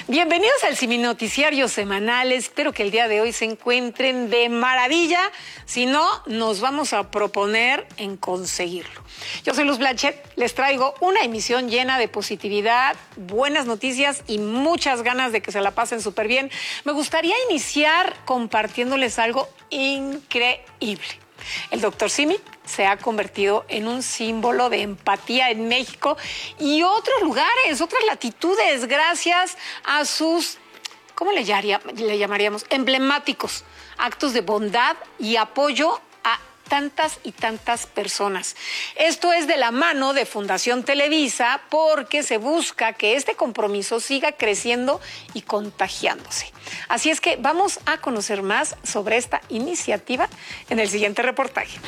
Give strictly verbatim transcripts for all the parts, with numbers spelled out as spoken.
Bienvenidos al Simi Noticiario Semanal. Espero que el día de hoy se encuentren de maravilla. Si no, nos vamos a proponer en conseguirlo. Yo soy Luz Blanchet. Les traigo una emisión llena de positividad, buenas noticias y muchas ganas de que se la pasen súper bien. Me gustaría iniciar compartiéndoles algo increíble. El doctor Simi se ha convertido en un símbolo de empatía en México y otros lugares, otras latitudes, gracias a sus, ¿cómo le, llamaría, le llamaríamos? Emblemáticos actos de bondad y apoyo a tantas y tantas personas. Esto es de la mano de Fundación Televisa porque se busca que este compromiso siga creciendo y contagiándose. Así es que vamos a conocer más sobre esta iniciativa en el siguiente reportaje.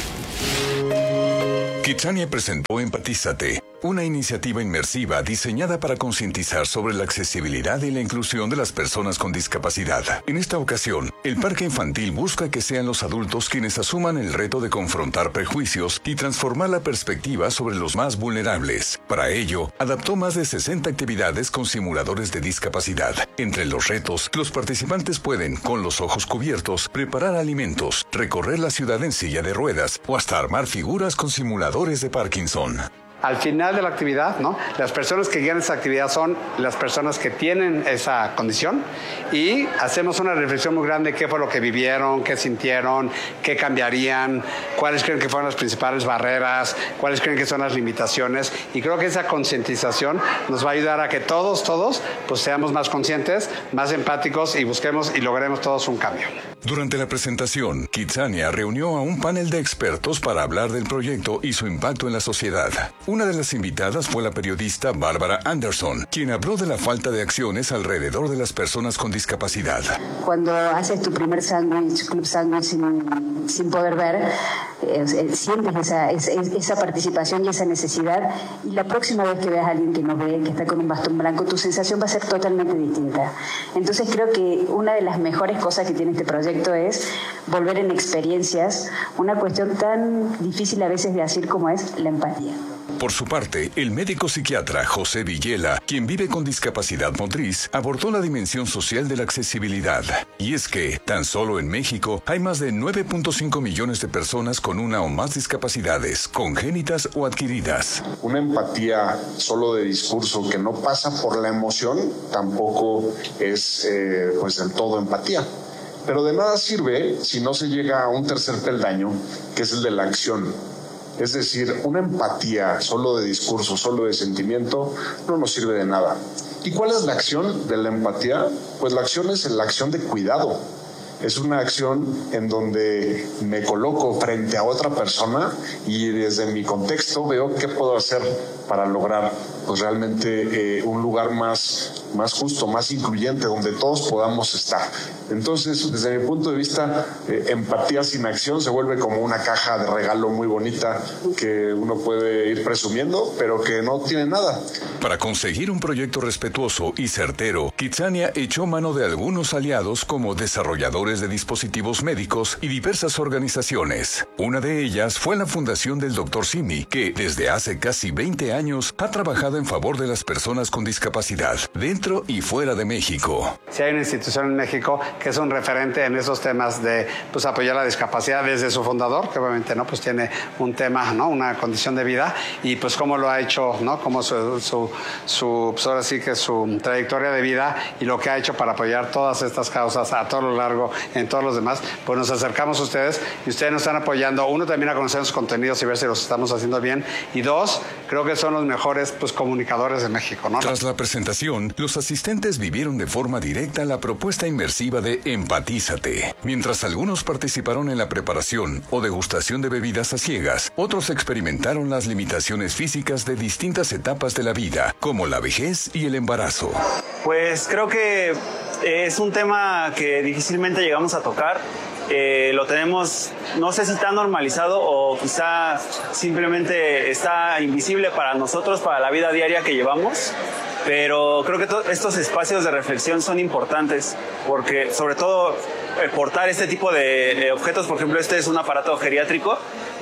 Kitsania presentó Empatízate, una iniciativa inmersiva diseñada para concientizar sobre la accesibilidad y la inclusión de las personas con discapacidad. En esta ocasión, el parque infantil busca que sean los adultos quienes asuman el reto de confrontar prejuicios y transformar la perspectiva sobre los más vulnerables. Para ello, adaptó más de sesenta actividades con simuladores de discapacidad. Entre los retos, los participantes pueden, con los ojos cubiertos, preparar alimentos, recorrer la ciudad en silla de ruedas o hasta armar figuras con simuladores de Parkinson. Al final de la actividad, ¿no? Las personas que guían esa actividad son las personas que tienen esa condición y hacemos una reflexión muy grande de qué fue lo que vivieron, qué sintieron, qué cambiarían, cuáles creen que fueron las principales barreras, cuáles creen que son las limitaciones, y creo que esa concientización nos va a ayudar a que todos, todos, pues seamos más conscientes, más empáticos y busquemos y logremos todos un cambio. Durante la presentación, Kitsania reunió a un panel de expertos para hablar del proyecto y su impacto en la sociedad. Una de las invitadas fue la periodista Bárbara Anderson, quien habló de la falta de acciones alrededor de las personas con discapacidad. Cuando haces tu primer sándwich, club sándwich sin, sin poder ver, eh, sientes esa, esa, esa participación y esa necesidad, y la próxima vez que veas a alguien que no ve, que está con un bastón blanco, tu sensación va a ser totalmente distinta. Entonces creo que una de las mejores cosas que tiene este proyecto es volver en experiencias una cuestión tan difícil a veces de decir como es la empatía. Por su parte, el médico psiquiatra José Villela, quien vive con discapacidad motriz, abordó la dimensión social de la accesibilidad. Y es que, tan solo en México, hay más de nueve punto cinco millones de personas con una o más discapacidades, congénitas o adquiridas. Una empatía solo de discurso que no pasa por la emoción tampoco es eh, pues del todo empatía. Pero de nada sirve si no se llega a un tercer peldaño, que es el de la acción. Es decir, una empatía solo de discurso, solo de sentimiento, no nos sirve de nada. ¿Y cuál es la acción de la empatía? Pues la acción es la acción de cuidado. Es una acción en donde me coloco frente a otra persona y desde mi contexto veo qué puedo hacer para lograr pues realmente eh, un lugar más, más justo, más incluyente, donde todos podamos estar. Entonces, desde mi punto de vista, eh, empatía sin acción se vuelve como una caja de regalo muy bonita que uno puede ir presumiendo, pero que no tiene nada. Para conseguir un proyecto respetuoso y certero, Kitsania echó mano de algunos aliados como desarrolladores de dispositivos médicos y diversas organizaciones. Una de ellas fue la Fundación del doctor Simi, que desde hace casi veinte años ha trabajado en favor de las personas con discapacidad, dentro y fuera de México. Si hay una institución en México que es un referente en esos temas de pues, apoyar la discapacidad desde su fundador, que obviamente no pues tiene un tema, ¿no? Una condición de vida, y pues cómo lo ha hecho, ¿no? Como su, su, su pues ahora sí que su trayectoria de vida y lo que ha hecho para apoyar todas estas causas a todo lo largo en todos los demás, pues nos acercamos a ustedes y ustedes nos están apoyando, uno, también a conocer sus contenidos y ver si los estamos haciendo bien, y dos, creo que son los mejores pues, comunicadores de México, ¿no? Tras la presentación, los asistentes vivieron de forma directa la propuesta inmersiva de Empatízate. Mientras algunos participaron en la preparación o degustación de bebidas a ciegas, otros experimentaron las limitaciones físicas de distintas etapas de la vida, como la vejez y el embarazo. Pues creo que es un tema que difícilmente llegamos a tocar. Eh, lo tenemos, no sé si tan normalizado o quizá simplemente está invisible para nosotros, para la vida diaria que llevamos, pero creo que estos espacios de reflexión son importantes porque sobre todo eh, portar este tipo de eh, objetos, por ejemplo este es un aparato geriátrico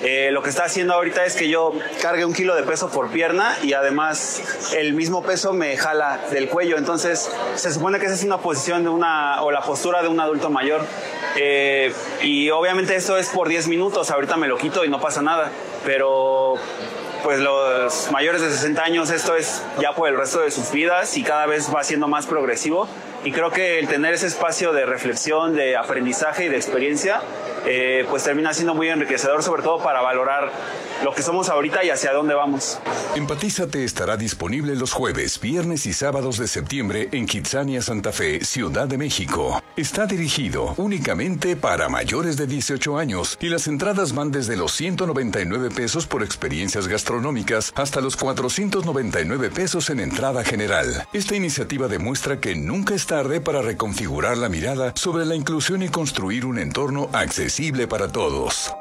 Eh, lo que está haciendo ahorita es que yo cargue un kilo de peso por pierna y además el mismo peso me jala del cuello. Entonces se supone que esa es una posición de una, o la postura de un adulto mayor. Eh, y obviamente esto es por diez minutos, ahorita me lo quito y no pasa nada. Pero pues los mayores de sesenta años esto es ya por el resto de sus vidas y cada vez va siendo más progresivo. Y creo que el tener ese espacio de reflexión, de aprendizaje y de experiencia, eh, pues termina siendo muy enriquecedor, sobre todo para valorar lo que somos ahorita y hacia dónde vamos. Empatízate estará disponible los jueves, viernes y sábados de septiembre en Kitsania, Santa Fe, Ciudad de México. Está dirigido únicamente para mayores de dieciocho años y las entradas van desde los ciento noventa y nueve pesos por experiencias gastronómicas hasta los cuatrocientos noventa y nueve pesos en entrada general. Esta iniciativa demuestra que nunca es tarde para reconfigurar la mirada sobre la inclusión y construir un entorno accesible para todos.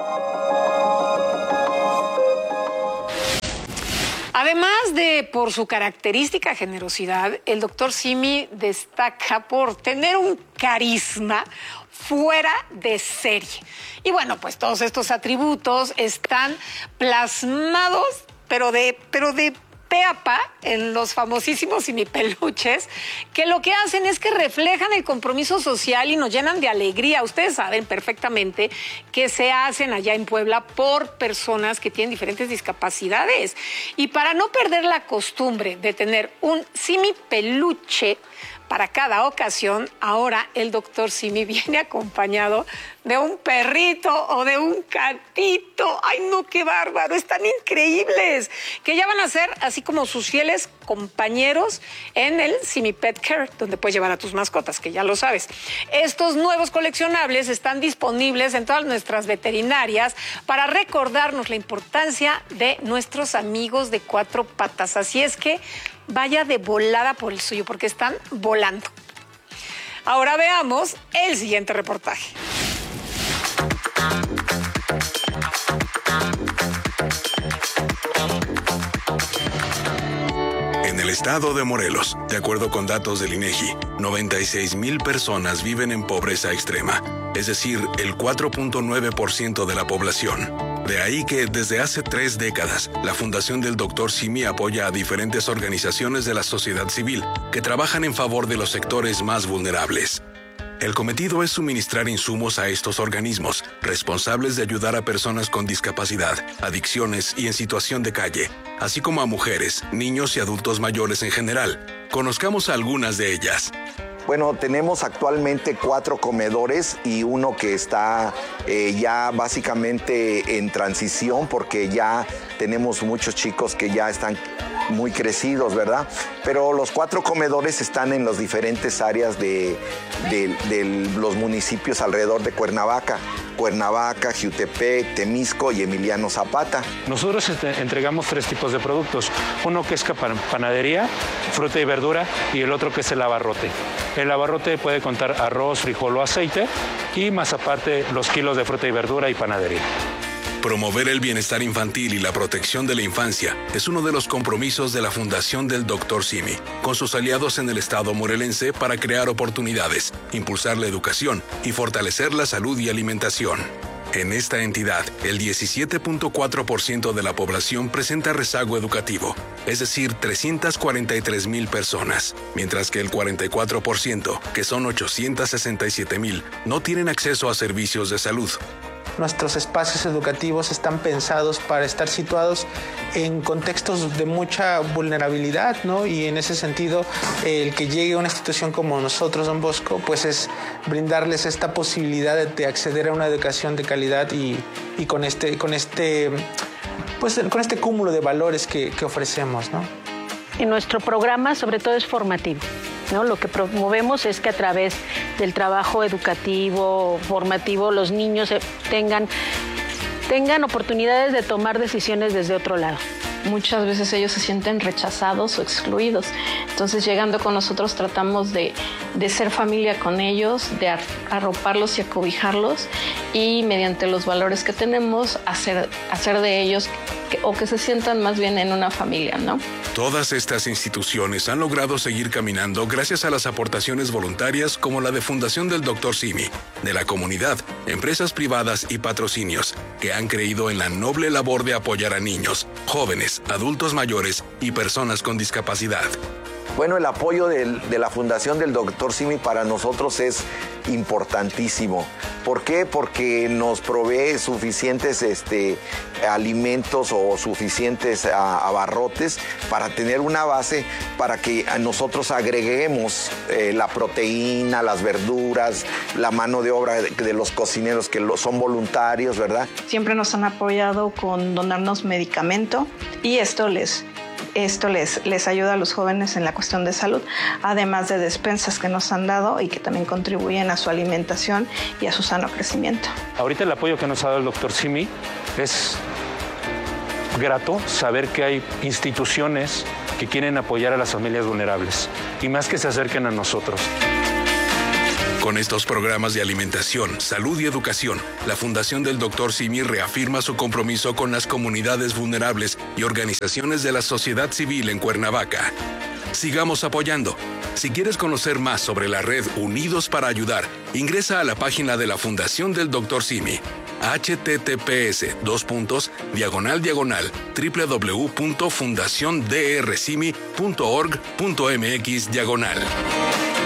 Además de por su característica generosidad, el doctor Simi destaca por tener un carisma fuera de serie. Y bueno, pues todos estos atributos están plasmados, pero de, pero de pe a pa en los famosísimos simipeluches, que lo que hacen es que reflejan el compromiso social y nos llenan de alegría. Ustedes saben perfectamente que se hacen allá en Puebla por personas que tienen diferentes discapacidades. Y para no perder la costumbre de tener un simipeluche para cada ocasión, ahora el doctor Simi viene acompañado de un perrito o de un gatito. ¡Ay, no, qué bárbaro! Están increíbles. Que ya van a ser así como sus fieles compañeros en el Simi Pet Care, donde puedes llevar a tus mascotas, que ya lo sabes. Estos nuevos coleccionables están disponibles en todas nuestras veterinarias para recordarnos la importancia de nuestros amigos de cuatro patas. Así es que vaya de volada por el suyo, porque están volando. Ahora veamos el siguiente reportaje. En el estado de Morelos, de acuerdo con datos del INEGI, noventa y seis mil personas viven en pobreza extrema, es decir, el cuatro punto nueve por ciento de la población. De ahí que desde hace tres décadas, la Fundación del doctor Simi apoya a diferentes organizaciones de la sociedad civil que trabajan en favor de los sectores más vulnerables. El cometido es suministrar insumos a estos organismos, responsables de ayudar a personas con discapacidad, adicciones y en situación de calle, así como a mujeres, niños y adultos mayores en general. Conozcamos algunas de ellas. Bueno, tenemos actualmente cuatro comedores y uno que está eh, ya básicamente en transición porque ya tenemos muchos chicos que ya están muy crecidos, ¿verdad? Pero los cuatro comedores están en las diferentes áreas de, de, de los municipios alrededor de Cuernavaca. Cuernavaca, Jiutepec, Temisco y Emiliano Zapata. Nosotros entregamos tres tipos de productos. Uno que es panadería, fruta y verdura, y el otro que es el abarrote. El abarrote puede contar arroz, frijol o aceite, y más aparte los kilos de fruta y verdura y panadería. Promover el bienestar infantil y la protección de la infancia es uno de los compromisos de la Fundación del doctor Simi, con sus aliados en el estado morelense para crear oportunidades, impulsar la educación y fortalecer la salud y alimentación. En esta entidad, el diecisiete punto cuatro por ciento de la población presenta rezago educativo, es decir, trescientas cuarenta y tres mil personas, mientras que el cuarenta y cuatro por ciento, que son ochocientas sesenta y siete mil, no tienen acceso a servicios de salud. Nuestros espacios educativos están pensados para estar situados en contextos de mucha vulnerabilidad, ¿no? Y en ese sentido, el que llegue a una institución como nosotros, Don Bosco, pues es brindarles esta posibilidad de, de acceder a una educación de calidad y, y con este, con este, pues, con este cúmulo de valores que, que ofrecemos, ¿no? Y nuestro programa, sobre todo, es formativo, ¿no? Lo que promovemos es que a través del trabajo educativo, formativo, los niños tengan, tengan oportunidades de tomar decisiones desde otro lado, muchas veces ellos se sienten rechazados o excluidos. Entonces, llegando con nosotros tratamos de, de ser familia con ellos, de arroparlos y acobijarlos, y mediante los valores que tenemos, hacer, hacer de ellos que, o que se sientan más bien en una familia, ¿no? Todas estas instituciones han logrado seguir caminando gracias a las aportaciones voluntarias como la de Fundación del doctor Simi, de la comunidad, empresas privadas y patrocinios, que han creído en la noble labor de apoyar a niños, jóvenes, adultos mayores y personas con discapacidad. Bueno, el apoyo del, de la Fundación del doctor Simi para nosotros es importantísimo. ¿Por qué? Porque nos provee suficientes este, alimentos o suficientes a, abarrotes para tener una base para que nosotros agreguemos eh, la proteína, las verduras, la mano de obra de, de los cocineros que lo, son voluntarios, ¿verdad? Siempre nos han apoyado con donarnos medicamento y esto les... Esto les, les ayuda a los jóvenes en la cuestión de salud, además de despensas que nos han dado y que también contribuyen a su alimentación y a su sano crecimiento. Ahorita el apoyo que nos ha dado el doctor Simi es grato saber que hay instituciones que quieren apoyar a las familias vulnerables y más que se acerquen a nosotros. Con estos programas de alimentación, salud y educación, la Fundación del doctor Simi reafirma su compromiso con las comunidades vulnerables y organizaciones de la sociedad civil en Cuernavaca. Sigamos apoyando. Si quieres conocer más sobre la red Unidos para Ayudar, ingresa a la página de la Fundación del doctor Simi. https dos puntos diagonal diagonal www punto fundacion d r simi punto org punto m x diagonal.